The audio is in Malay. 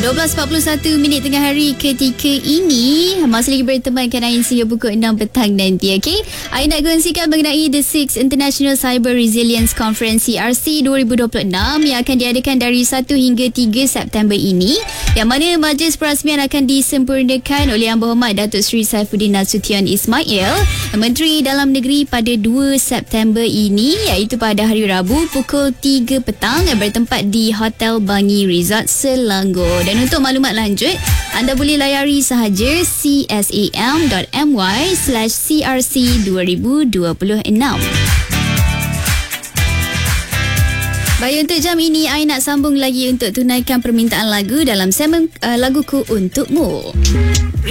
12.41 tengah hari ketika ini. Masih lagi bertemankan Ain sehingga pukul 6 petang nanti, okey? Ain nak kongsikan mengenai The 6th International Cyber Resilience Conference CRC 2026 yang akan diadakan dari 1 hingga 3 September ini, yang mana majlis perasmian akan disempurnakan oleh Yang Berhormat Datuk Seri Saifuddin Nasution Ismail, Menteri Dalam Negeri, pada 2 September ini, iaitu pada hari Rabu pukul 3 petang, bertempat di Hotel Bangi Resort Selangor. Dan untuk maklumat lanjut, anda boleh layari sahaja csam.my/crc2026. Baik, untuk jam ini I nak sambung lagi untuk tunaikan permintaan lagu dalam segmen Laguku Untukmu.